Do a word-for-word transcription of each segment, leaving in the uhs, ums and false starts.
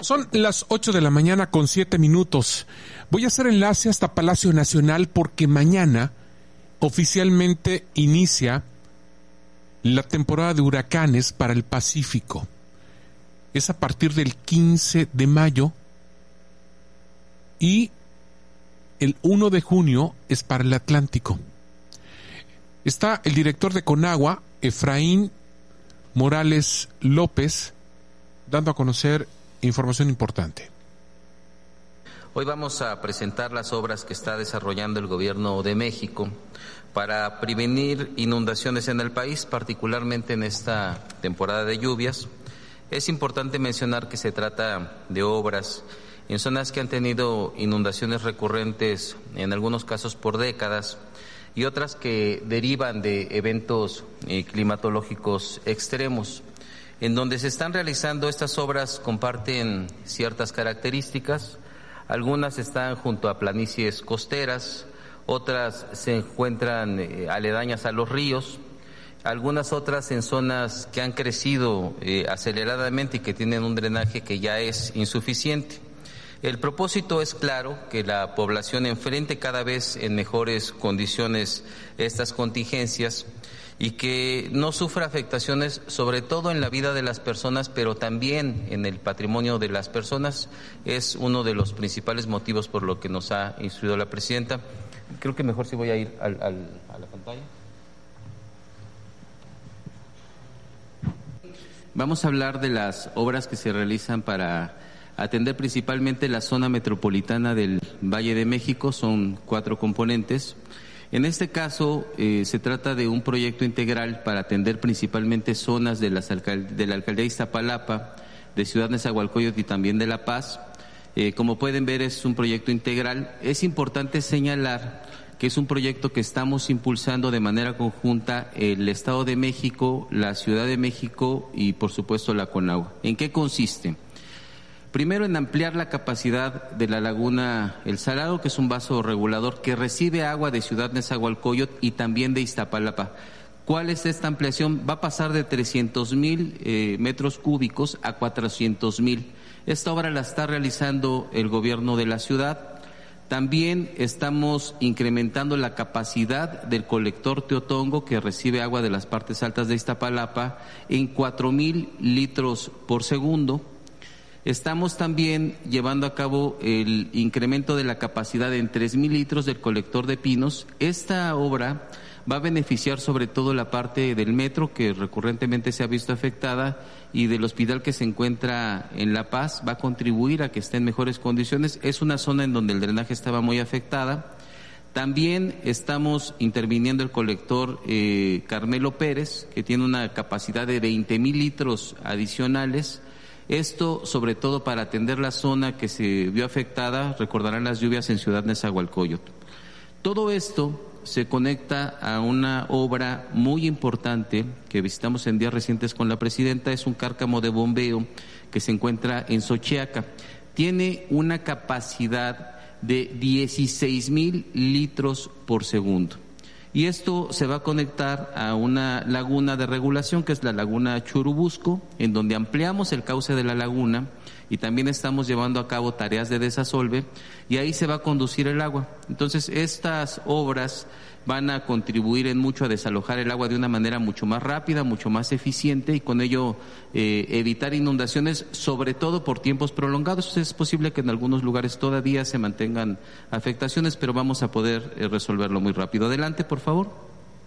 Son las ocho de la mañana con siete minutos. Voy a hacer enlace hasta Palacio Nacional porque mañana oficialmente inicia la temporada de huracanes para el Pacífico. Es a partir del quince de mayo y el primero de junio es para el Atlántico. Está el director de Conagua, Efraín Morales López, dando a conocer información importante. Hoy vamos a presentar las obras que está desarrollando el Gobierno de México para prevenir inundaciones en el país, particularmente en esta temporada de lluvias. Es importante mencionar que se trata de obras en zonas que han tenido inundaciones recurrentes, en algunos casos por décadas, y otras que derivan de eventos eh, climatológicos extremos. En donde se están realizando estas obras comparten ciertas características. Algunas están junto a planicies costeras, otras se encuentran eh, aledañas a los ríos, algunas otras en zonas que han crecido eh, aceleradamente y que tienen un drenaje que ya es insuficiente. El propósito es claro, que la población enfrente cada vez en mejores condiciones estas contingencias y que no sufra afectaciones, sobre todo en la vida de las personas, pero también en el patrimonio de las personas. Es uno de los principales motivos por lo que nos ha instruido la presidenta. Creo que mejor si voy a ir al, al, a la pantalla. Vamos a hablar de las obras que se realizan para atender principalmente la zona metropolitana del Valle de México. Son cuatro componentes. En este caso eh, se trata de un proyecto integral para atender principalmente zonas de, las alcald- de la alcaldía de Iztapalapa, de Ciudad Nezahualcóyotl y también de La Paz. Eh, como pueden ver, es un proyecto integral. Es importante señalar que es un proyecto que estamos impulsando de manera conjunta el Estado de México, la Ciudad de México y por supuesto la Conagua. ¿En qué consiste? Primero, en ampliar la capacidad de la laguna El Salado, que es un vaso regulador que recibe agua de Ciudad Nezahualcóyotl y también de Iztapalapa. ¿Cuál es esta ampliación? Va a pasar de trescientos mil eh, metros cúbicos a cuatrocientos mil. Esta obra la está realizando el gobierno de la ciudad. También estamos incrementando la capacidad del colector Teotongo, que recibe agua de las partes altas de Iztapalapa, en cuatro mil litros por segundo. Estamos también llevando a cabo el incremento de la capacidad en tres mil litros del colector de Pinos. Esta obra va a beneficiar sobre todo la parte del metro, que recurrentemente se ha visto afectada, y del hospital que se encuentra en La Paz. Va a contribuir a que esté en mejores condiciones. Es una zona en donde el drenaje estaba muy afectada. También estamos interviniendo el colector eh, Carmelo Pérez, que tiene una capacidad de veinte mil litros adicionales. Esto sobre todo para atender la zona que se vio afectada, recordarán las lluvias en Ciudad Nezahualcóyotl. Todo esto se conecta a una obra muy importante que visitamos en días recientes con la presidenta. Es un cárcamo de bombeo que se encuentra en Xochiaca. Tiene una capacidad de dieciséis mil litros por segundo. Y esto se va a conectar a una laguna de regulación, que es la laguna Churubusco, en donde ampliamos el cauce de la laguna y también estamos llevando a cabo tareas de desasolve, y ahí se va a conducir el agua. Entonces, estas obras van a contribuir en mucho a desalojar el agua de una manera mucho más rápida, mucho más eficiente, y con ello eh, evitar inundaciones, sobre todo por tiempos prolongados. Es posible que en algunos lugares todavía se mantengan afectaciones, pero vamos a poder eh, resolverlo muy rápido. Adelante, por favor.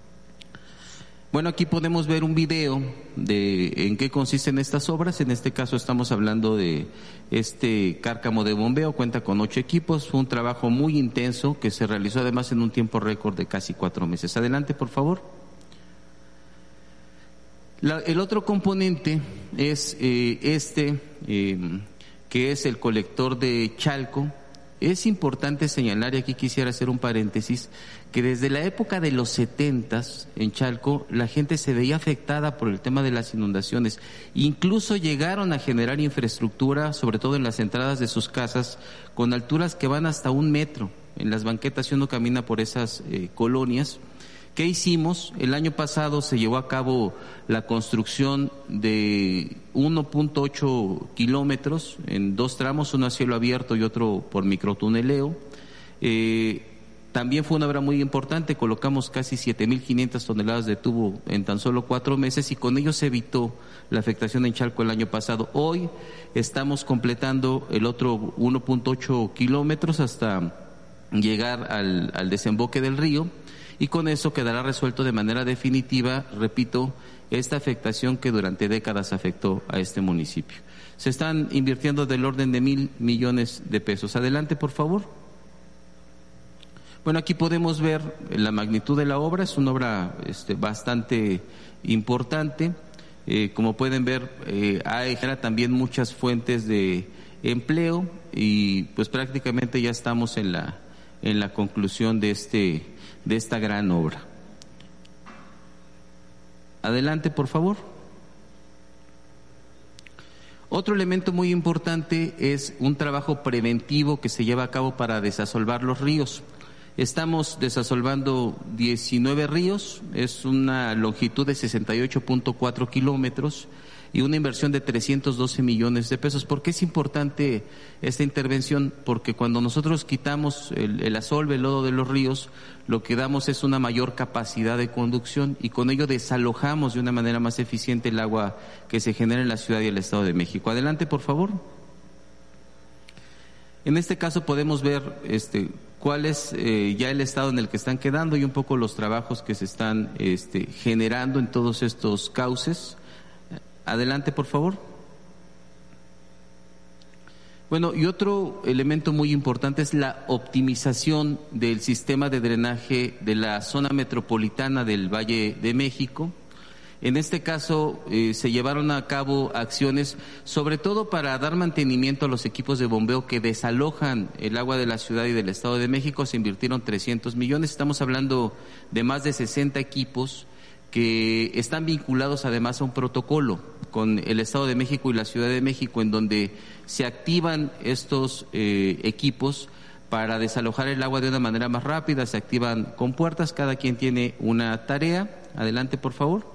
Bueno, aquí podemos ver un video de en qué consisten estas obras. En este caso estamos hablando de este cárcamo de bombeo. Cuenta con ocho equipos. Fue un trabajo muy intenso que se realizó además en un tiempo récord de casi cuatro meses. Adelante, por favor. La, el otro componente es eh, este, eh, que es el colector de Chalco. Es importante señalar, y aquí quisiera hacer un paréntesis, que desde la época de los setentas en Chalco la gente se veía afectada por el tema de las inundaciones. Incluso llegaron a generar infraestructura, sobre todo en las entradas de sus casas, con alturas que van hasta un metro en las banquetas, si uno camina por esas eh, colonias. ¿Qué hicimos? El año pasado se llevó a cabo la construcción de uno punto ocho kilómetros en dos tramos, uno a cielo abierto y otro por microtuneleo. Eh, también fue una obra muy importante, colocamos casi siete mil quinientas toneladas de tubo en tan solo cuatro meses y con ello se evitó la afectación en Chalco el año pasado. Hoy estamos completando el otro uno punto ocho kilómetros hasta llegar al, al desemboque del río. Y con eso quedará resuelto de manera definitiva, repito, esta afectación que durante décadas afectó a este municipio. Se están invirtiendo del orden de mil millones de pesos. Adelante, por favor. Bueno, aquí podemos ver la magnitud de la obra. Es una obra este, bastante importante. Eh, como pueden ver, eh, hay también muchas fuentes de empleo y pues prácticamente ya estamos en la en la conclusión de este de esta gran obra. Adelante, por favor. Otro elemento muy importante es un trabajo preventivo que se lleva a cabo para desasolvar los ríos. Estamos desasolvando diecinueve ríos, es una longitud de sesenta y ocho punto cuatro kilómetros y una inversión de trescientos doce millones de pesos. ¿Por qué es importante esta intervención? Porque cuando nosotros quitamos el, el asolve, el lodo de los ríos, lo que damos es una mayor capacidad de conducción y con ello desalojamos de una manera más eficiente el agua que se genera en la ciudad y el Estado de México. Adelante, por favor. En este caso podemos ver este, cuál es eh, ya el estado en el que están quedando y un poco los trabajos que se están este, generando en todos estos cauces. Adelante, por favor. Bueno, y otro elemento muy importante es la optimización del sistema de drenaje de la zona metropolitana del Valle de México. En este caso eh, se llevaron a cabo acciones sobre todo para dar mantenimiento a los equipos de bombeo que desalojan el agua de la ciudad y del Estado de México. Se invirtieron trescientos millones, estamos hablando de más de sesenta equipos que están vinculados además a un protocolo con el Estado de México y la Ciudad de México en donde se activan estos eh, equipos para desalojar el agua de una manera más rápida, se activan con puertas, cada quien tiene una tarea. Adelante, por favor.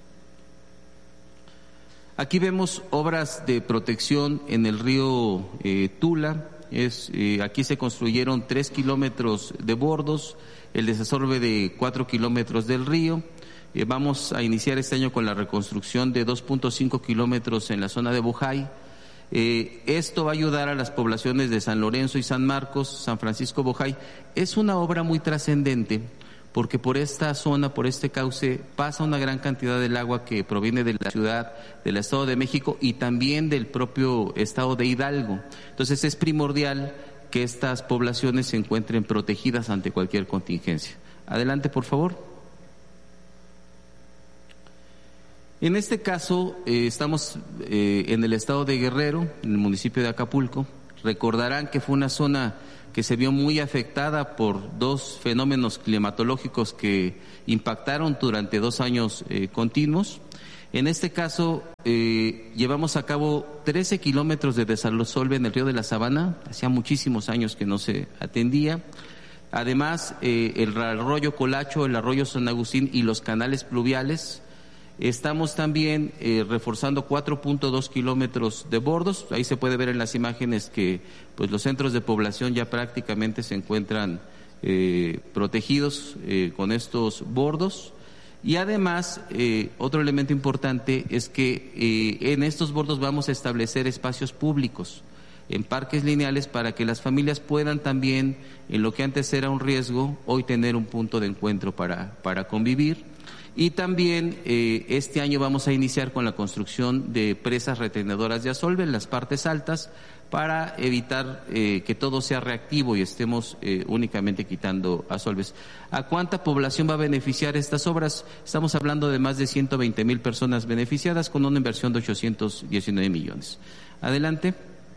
Aquí vemos obras de protección en el río eh, Tula. Es, eh, aquí se construyeron tres kilómetros de bordos, el desasolve de cuatro kilómetros del río. Eh, vamos a iniciar este año con la reconstrucción de dos punto cinco kilómetros en la zona de Bojay. Eh, esto va a ayudar a las poblaciones de San Lorenzo y San Marcos, San Francisco, Bojay. Es una obra muy trascendente porque por esta zona, por este cauce, pasa una gran cantidad del agua que proviene de la ciudad, del Estado de México y también del propio Estado de Hidalgo. Entonces es primordial que estas poblaciones se encuentren protegidas ante cualquier contingencia. Adelante, por favor. En este caso, eh, estamos eh, en el estado de Guerrero, en el municipio de Acapulco. Recordarán que fue una zona que se vio muy afectada por dos fenómenos climatológicos que impactaron durante dos años eh, continuos. En este caso, eh, llevamos a cabo trece kilómetros de desasolve en el río de la Sabana, hacía muchísimos años que no se atendía. Además, eh, el arroyo Colacho, el arroyo San Agustín y los canales pluviales. Estamos también eh, reforzando cuatro punto dos kilómetros de bordos. Ahí se puede ver en las imágenes que pues los centros de población ya prácticamente se encuentran eh, protegidos eh, con estos bordos. Y además, eh, otro elemento importante es que eh, en estos bordos vamos a establecer espacios públicos en parques lineales para que las familias puedan también, en lo que antes era un riesgo, hoy tener un punto de encuentro para, para convivir. Y también eh, este año vamos a iniciar con la construcción de presas retenedoras de asolve en las partes altas para evitar eh, que todo sea reactivo y estemos eh, únicamente quitando asolves. ¿A cuánta población va a beneficiar estas obras? Estamos hablando de más de ciento veinte mil personas beneficiadas con una inversión de ochocientos diecinueve millones. Adelante.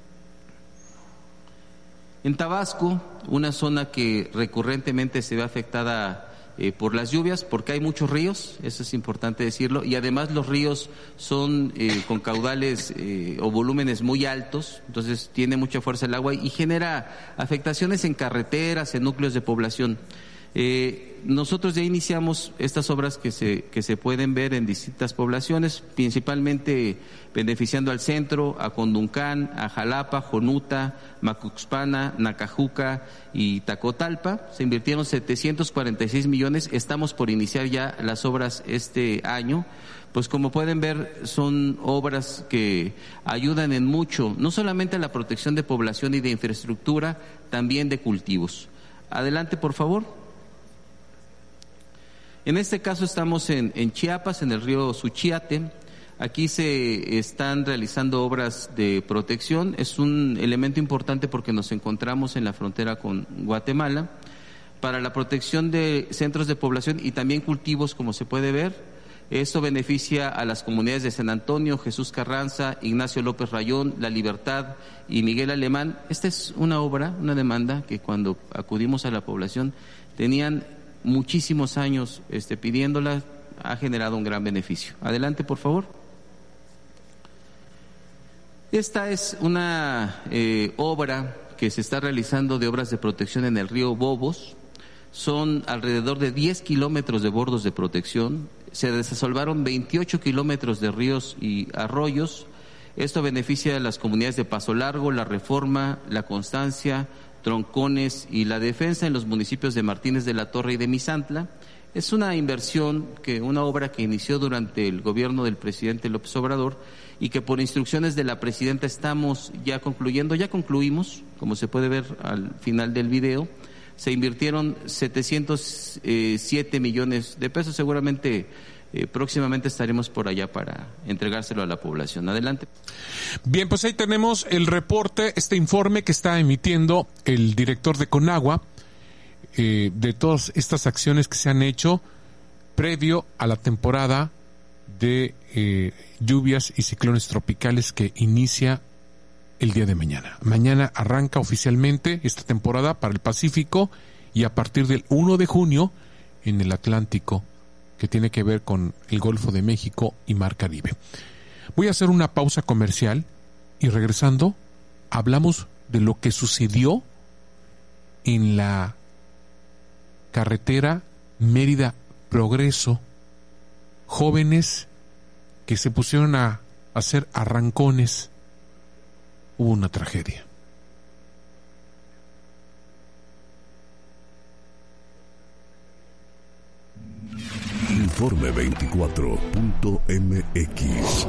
En Tabasco, una zona que recurrentemente se ve afectada Eh, por las lluvias, porque hay muchos ríos, eso es importante decirlo, y además los ríos son eh, con caudales eh, o volúmenes muy altos, entonces tiene mucha fuerza el agua y genera afectaciones en carreteras, en núcleos de población. Eh, nosotros ya iniciamos estas obras que se, que se pueden ver en distintas poblaciones, principalmente beneficiando al centro, a Conduncán, a Jalapa, Jonuta, Macuxpana, Nacajuca y Tacotalpa. Se invirtieron setecientos cuarenta y seis millones, estamos por iniciar ya las obras este año. Pues como pueden ver, son obras que ayudan en mucho, no solamente a la protección de población y de infraestructura, también de cultivos. Adelante, por favor. En este caso estamos en, en Chiapas, en el río Suchiate. Aquí se están realizando obras de protección. Es un elemento importante porque nos encontramos en la frontera con Guatemala. Para la protección de centros de población y también cultivos, como se puede ver. Esto beneficia a las comunidades de San Antonio, Jesús Carranza, Ignacio López Rayón, La Libertad y Miguel Alemán. Esta es una obra, una demanda que cuando acudimos a la población tenían muchísimos años este, pidiéndola, ha generado un gran beneficio. Adelante, por favor. Esta es una eh, obra que se está realizando de obras de protección en el río Bobos. Son alrededor de diez kilómetros de bordos de protección. Se desasolvaron veintiocho kilómetros de ríos y arroyos. Esto beneficia a las comunidades de Paso Largo, La Reforma, La Constancia, Troncones y La Defensa en los municipios de Martínez de la Torre y de Misantla. Es una inversión, que una obra que inició durante el gobierno del presidente López Obrador y que por instrucciones de la presidenta estamos ya concluyendo, ya concluimos, como se puede ver al final del video. Se invirtieron setecientos siete millones de pesos, seguramente eh, próximamente estaremos por allá para entregárselo a la población. Adelante. Bien, pues ahí tenemos el reporte, este informe que está emitiendo el director de Conagua eh, de todas estas acciones que se han hecho previo a la temporada de eh, lluvias y ciclones tropicales que inicia el día de mañana. Mañana arranca oficialmente esta temporada para el Pacífico y a partir del primero de junio en el Atlántico, que tiene que ver con el Golfo de México y Mar Caribe. Voy a hacer una pausa comercial y regresando hablamos de lo que sucedió en la carretera Mérida-Progreso. Jóvenes que se pusieron a hacer arrancones. Hubo una tragedia. Informe veinticuatro punto m x.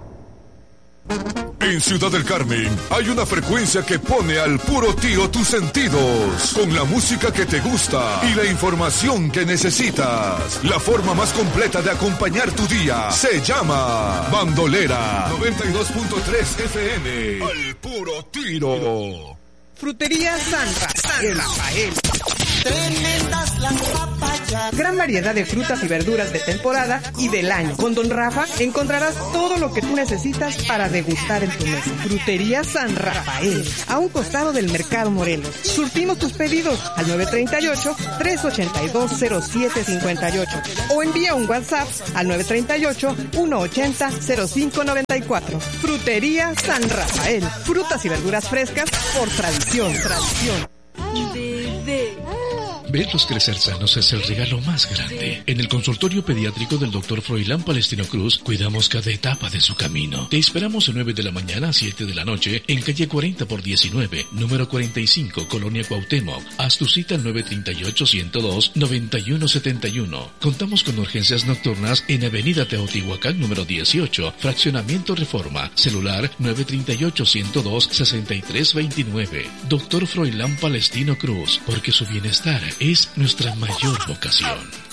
En Ciudad del Carmen hay una frecuencia que pone al puro tiro tus sentidos, con la música que te gusta y la información que necesitas. La forma más completa de acompañar tu día se llama Bandolera noventa y dos punto tres F M. Al puro tiro. Frutería San Rafael. Rafael. Tremendas las papayas. Gran variedad de frutas y verduras de temporada y del año. Con Don Rafa encontrarás todo lo que tú necesitas para degustar en tu mesa. Frutería San Rafael, a un costado del Mercado Morelos. Surtimos tus pedidos al nueve tres ocho, tres ocho dos, cero siete cinco ocho o envía un WhatsApp al nueve tres ocho, uno ocho cero, cero cinco nueve cuatro. Frutería San Rafael, frutas y verduras frescas por tradición. Tradición. Bebé. Verlos crecer sanos es el regalo más grande. En el consultorio pediátrico del doctor Froilán Palestino Cruz, cuidamos cada etapa de su camino. Te esperamos de nueve de la mañana a siete de la noche en calle cuarenta por diecinueve, número cuarenta y cinco, Colonia Cuauhtémoc. Haz tu cita al nueve tres ocho, ciento dos, noventa y uno setenta y uno. Contamos con urgencias nocturnas en avenida Teotihuacán, número dieciocho, fraccionamiento Reforma. Celular nueve tres ocho, ciento dos, sesenta y tres veintinueve. Doctor Froilán Palestino Cruz, porque su bienestar es nuestra mayor vocación.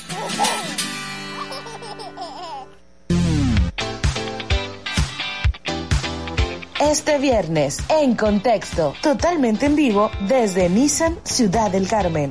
Este viernes, en Contexto, totalmente en vivo desde Nissan Ciudad del Carmen.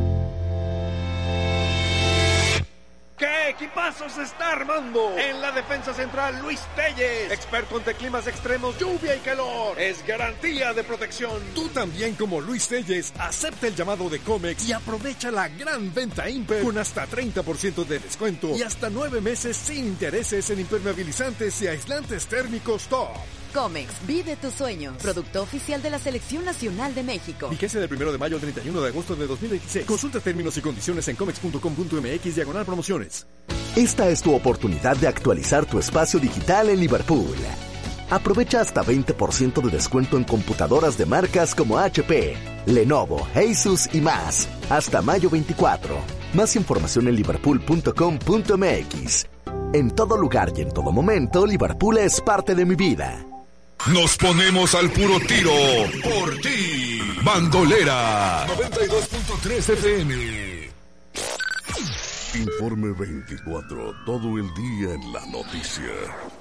¿Qué equipazo se está armando? En la defensa central, Luis Telles, experto ante climas extremos, lluvia y calor. Es garantía de protección. Tú también, como Luis Telles, acepta el llamado de Comex y aprovecha la gran venta Imper con hasta treinta por ciento de descuento y hasta nueve meses sin intereses en impermeabilizantes y aislantes térmicos top. Comex, vive tu sueño. Producto oficial de la Selección Nacional de México. Vigencia del primero de mayo al treinta y uno de agosto de dos mil veintiséis. Consulta términos y condiciones en comex punto com punto m x diagonal promociones. Esta es tu oportunidad de actualizar tu espacio digital en Liverpool. Aprovecha hasta veinte por ciento de descuento en computadoras de marcas como H P, Lenovo, Asus y más. Hasta mayo veinticuatro. Más información en liverpool punto com punto m x. En todo lugar y en todo momento, Liverpool es parte de mi vida. Nos ponemos al puro tiro por ti. Bandolera noventa y dos punto tres F M. Informe veinticuatro, todo el día en la noticia.